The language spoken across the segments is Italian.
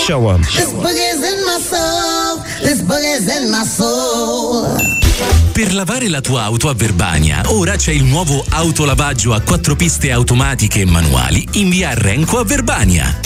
Show 'em. This boogie's in my soul. This boogie's in my soul. Per lavare la tua auto a Verbania, ora c'è il nuovo autolavaggio a 4 piste automatiche e manuali in via Renco a Verbania.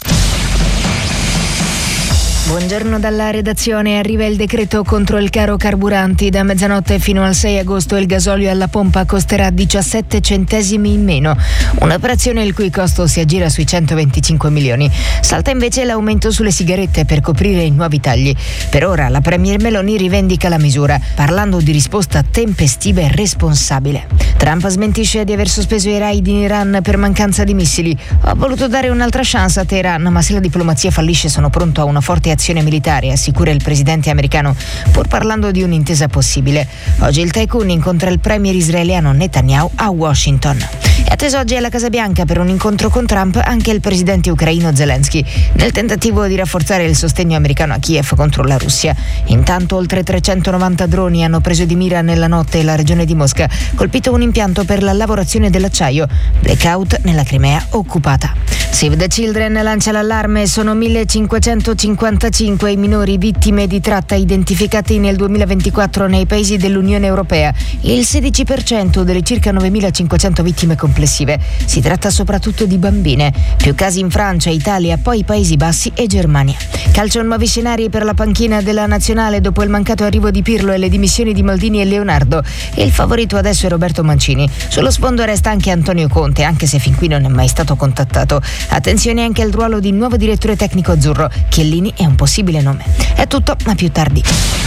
Buongiorno dalla redazione. Arriva il decreto contro il caro carburanti. Da mezzanotte fino al 6 agosto il gasolio alla pompa costerà 17 centesimi in meno. Un'operazione il cui costo si aggira sui 125 milioni. Salta invece l'aumento sulle sigarette per coprire i nuovi tagli. Per ora la Premier Meloni rivendica la misura, parlando di risposta tempestiva e responsabile. Trump smentisce di aver sospeso i raid in Iran per mancanza di missili. Ho voluto dare un'altra chance a Teheran, ma se la diplomazia fallisce sono pronto a una forte azione militare, assicura il presidente americano, pur parlando di un'intesa possibile. Oggi il tycoon incontra il premier israeliano Netanyahu a Washington. È atteso oggi alla Casa Bianca per un incontro con Trump anche il presidente ucraino Zelensky, nel tentativo di rafforzare il sostegno americano a Kiev contro la Russia. Intanto oltre 390 droni hanno preso di mira nella notte la regione di Mosca, colpito un impianto per la lavorazione dell'acciaio. Blackout nella Crimea occupata. Save the Children lancia l'allarme, sono 1555 i minori vittime di tratta identificati nel 2024 nei paesi dell'Unione Europea, il 16% delle circa 9500 vittime complessive. Si tratta soprattutto di bambine, più casi in Francia, Italia, poi Paesi Bassi e Germania. Calcio, nuovi scenari per la panchina della nazionale dopo il mancato arrivo di Pirlo e le dimissioni di Maldini e Leonardo. Il favorito adesso è Roberto Mancini. Sullo sfondo resta anche Antonio Conte, anche se fin qui non è mai stato contattato. Attenzione anche al ruolo di nuovo direttore tecnico azzurro. Chiellini è un possibile nome. È tutto, ma più tardi.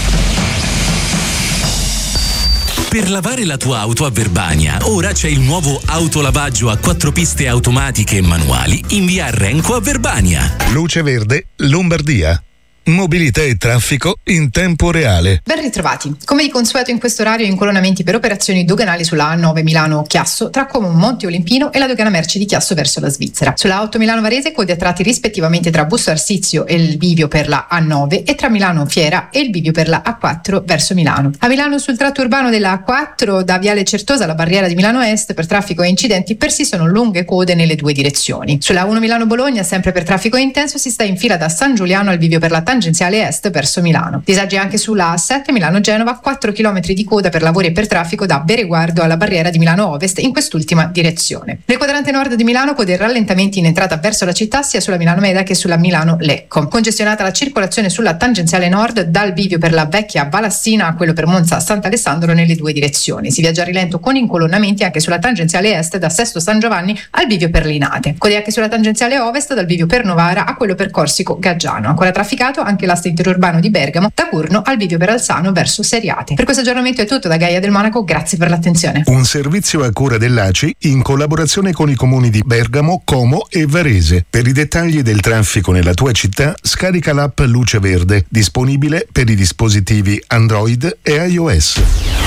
Per lavare la tua auto a Verbania, ora c'è il nuovo autolavaggio a 4 piste automatiche e manuali in via Renco a Verbania. Luce Verde, Lombardia. Mobilità e traffico in tempo reale. Ben ritrovati. Come di consueto in questo orario, incolonnamenti per operazioni doganali sulla A9 Milano-Chiasso tra Como Monte Olimpino e la dogana merci di Chiasso verso la Svizzera. Sulla 8 Milano-Varese code a tratti rispettivamente tra Busto Arsizio e il bivio per la A9 e tra Milano Fiera e il bivio per la A4 verso Milano. A Milano sul tratto urbano della A4 da Viale Certosa alla barriera di Milano Est per traffico e incidenti persistono lunghe code nelle due direzioni. Sulla 1 Milano-Bologna, sempre per traffico intenso, si sta in fila da San Giuliano al bivio per la tangenziale est verso Milano. Disagi anche sulla A7 Milano-Genova, 4 km di coda per lavori e per traffico da Bereguardo alla barriera di Milano Ovest in quest'ultima direzione. Nel quadrante nord di Milano code rallentamenti in entrata verso la città sia sulla Milano Meda che sulla Milano Lecco. Congestionata la circolazione sulla tangenziale nord dal bivio per la vecchia Valassina a quello per Monza Sant'Alessandro nelle due direzioni. Si viaggia a rilento con incolonnamenti anche sulla tangenziale est da Sesto San Giovanni al bivio per Linate. Code anche sulla tangenziale ovest dal bivio per Novara a quello per Corsico Gaggiano. Ancora trafficato anche l'asse interurbano di Bergamo da Curno al bivio per Alzano verso Seriate. Per questo aggiornamento è tutto da Gaia del Monaco, grazie per l'attenzione. Un servizio a cura dell'ACI in collaborazione con i comuni di Bergamo, Como e Varese. Per i dettagli del traffico nella tua città scarica l'app Luce Verde, disponibile per i dispositivi Android e iOS.